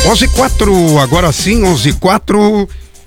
11:04, agora sim, 11:04.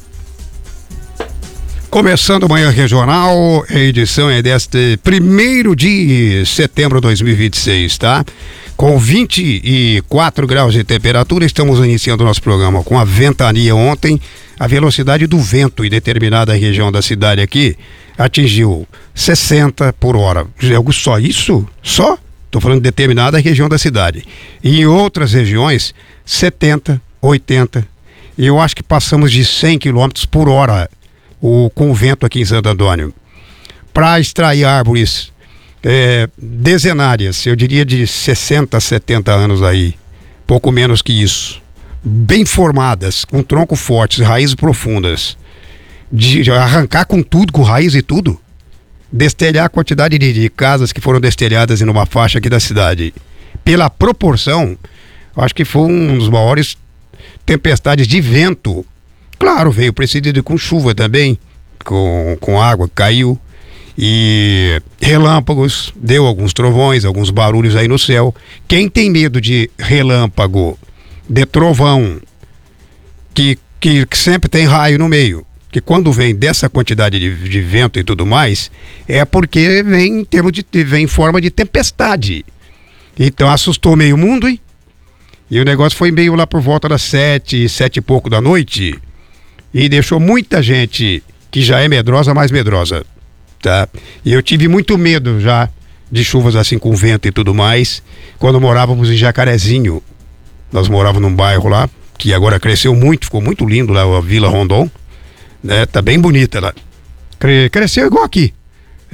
Começando a Manhã Regional, a edição é deste 1º de setembro de 2026, tá? Com 24 graus de temperatura, estamos iniciando o nosso programa com a ventania ontem. A velocidade do vento em determinada região da cidade aqui atingiu 60 por hora. Só isso? Só? Estou falando de determinada região da cidade. E em outras regiões, 70, 80. E eu acho que passamos de 100 km por hora com o vento aqui em Santo Antônio. Para extrair árvores dezenárias, eu diria de 60, 70 anos aí, pouco menos que isso, bem formadas, com tronco fortes, raízes profundas, de arrancar com tudo, com raiz e tudo, destelhar a quantidade de casas que foram destelhadas em uma faixa aqui da cidade. Pela proporção, acho que foi um dos maiores tempestades de vento. Claro, veio precedido com chuva também, com água, caiu, e relâmpagos, deu alguns trovões, alguns barulhos aí no céu. Quem tem medo de relâmpago, de trovão, que sempre tem raio no meio, que quando vem dessa quantidade de vento e tudo mais, é porque vem em forma de tempestade. Então assustou meio mundo, hein? E o negócio foi meio lá por volta das 7 e pouco da noite, e deixou muita gente que já é medrosa mais medrosa, tá? E eu tive muito medo já de chuvas assim com vento e tudo mais, quando morávamos em Jacarezinho. Nós morávamos num bairro lá, que agora cresceu muito, ficou muito lindo lá, a Vila Rondon, né? Tá bem bonita lá. Cresceu igual aqui,